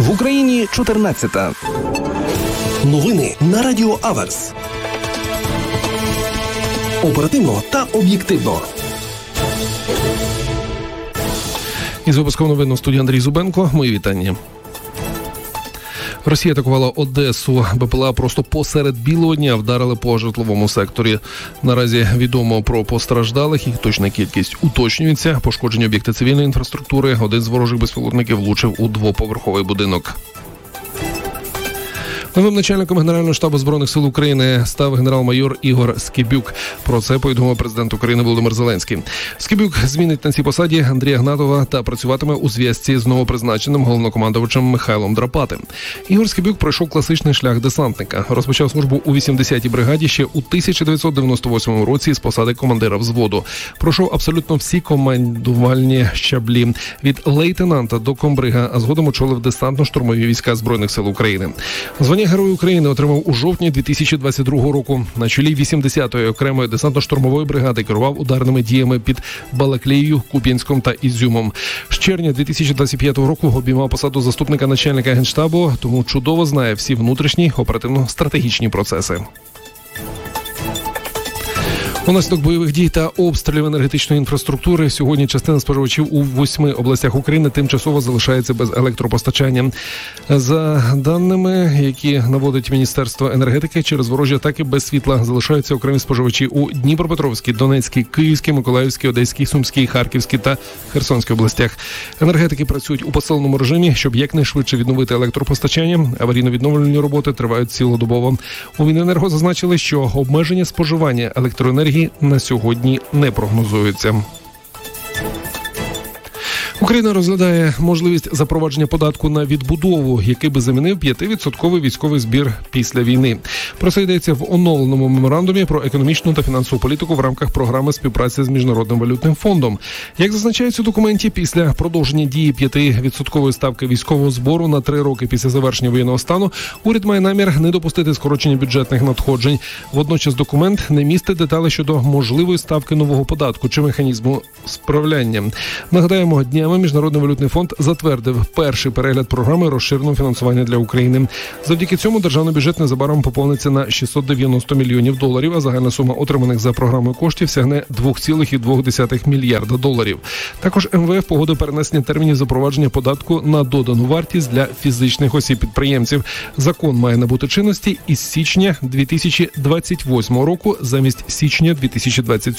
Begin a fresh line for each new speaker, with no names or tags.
В Україні 14-та.
Новини на Радіо Аверс. Оперативно та об'єктивно.
Із випуском новин у студії Андрій Зубенко. Мої вітання. Росія атакувала Одесу. БПЛА просто посеред білого дня вдарили по житловому секторі. Наразі відомо про постраждалих, їх точна кількість уточнюється. Пошкоджені об'єкти цивільної інфраструктури. Один з ворожих безпілотників влучив у двоповерховий будинок. Новим начальником Генерального штабу Збройних сил України став генерал-майор Ігор Скибюк. Про це повідомив президент України Володимир Зеленський. Скибюк змінить на цій посаді Андрія Гнатова та працюватиме у зв'язці з новопризначеним головнокомандувачем Михайлом Драпатим. Ігор Скибюк пройшов класичний шлях десантника. Розпочав службу у 80-й бригаді ще у 1998 році з посади командира взводу. Пройшов абсолютно всі командувальні щаблі – від лейтенанта до комбрига, а згодом очолив десантно-штурмові війська Збройних сил України. Звання Герой України отримав у жовтні 2022 року. На чолі 80-ї окремої десантно-штурмової бригади керував ударними діями під Балаклією, Куп'янськом та Ізюмом. З червня 2025 року обіймав посаду заступника начальника Генштабу, тому чудово знає всі внутрішні оперативно-стратегічні процеси. Унаслідок бойових дій та обстрілів енергетичної інфраструктури сьогодні частина споживачів у 8 областях України тимчасово залишається без електропостачання. За даними, які наводить Міністерство енергетики, через ворожі атаки без світла залишаються окремі споживачі у Дніпропетровській, Донецькій, Київській, Миколаївській, Одеській, Сумській, Харківській та Херсонській областях. Енергетики працюють у посиленому режимі, щоб якнайшвидше відновити електропостачання. Аварійно-відновлювальні роботи тривають цілодобово. У Міненерго зазначили, що обмеження споживання електроенергії на сьогодні не прогнозується. Україна розглядає можливість запровадження податку на відбудову, який би замінив 5% військовий збір після війни. Про це йдеться в оновленому меморандумі про економічну та фінансову політику в рамках програми співпраці з Міжнародним валютним фондом. Як зазначається у документі, після продовження дії 5% ставки військового збору на 3 роки після завершення воєнного стану, уряд має намір не допустити скорочення бюджетних надходжень. Водночас документ не містить деталі щодо можливої ставки нового податку чи механізму справляння. Нагадаємо, днями Міжнародний валютний фонд затвердив перший перегляд програми розширеного фінансування для України. Завдяки цьому державний бюджет незабаром поповниться на $690 мільйонів, а загальна сума отриманих за програмою коштів сягне $2,2 мільярда. Також МВФ погодив перенесення термінів запровадження податку на додану вартість для фізичних осіб-підприємців. Закон має набути чинності із січня 2028 року замість січня 2027